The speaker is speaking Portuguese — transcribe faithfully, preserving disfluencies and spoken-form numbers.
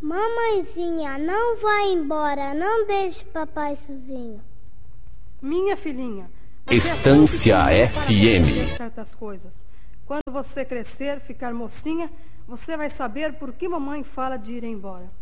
Mamãezinha, não vá embora, não deixe papai sozinho. Minha filhinha, Estância é F M. certas coisas. Quando você crescer, ficar mocinha, você vai saber por que mamãe fala de ir embora.